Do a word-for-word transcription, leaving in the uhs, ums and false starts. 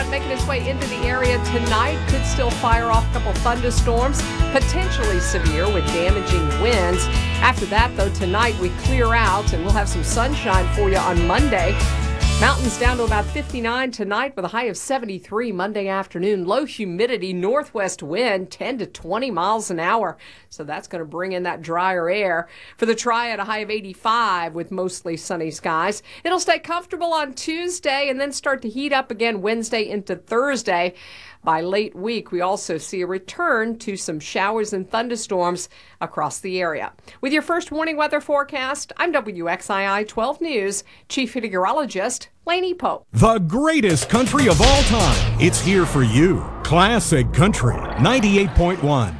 front making its way into the area tonight could still fire off a couple thunderstorms, potentially severe with damaging winds. After that, though, tonight we clear out and we'll have some sunshine for you on Monday. Mountains down to about fifty-nine tonight with a high of seventy-three Monday afternoon. Low humidity, northwest wind, ten to twenty miles an hour. So that's going to bring in that drier air. For the Triad, a high of eighty-five with mostly sunny skies. It'll stay comfortable on Tuesday and then start to heat up again Wednesday into Thursday. By late week, we also see a return to some showers and thunderstorms across the area. With your first warning weather forecast, I'm W X I I twelve News Chief Meteorologist Lainey Pope. The greatest country of all time. It's here for you. Classic Country ninety-eight point one.